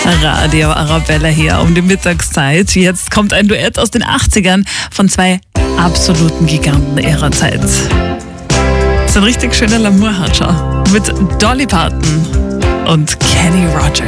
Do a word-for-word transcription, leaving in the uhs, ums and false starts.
Radio Arabella hier um die Mittagszeit. Jetzt kommt ein Duett aus den achtzigern von zwei absoluten Giganten ihrer Zeit. So ein richtig schöner Lamour hat schon. Mit Dolly Parton und Kenny Rogers.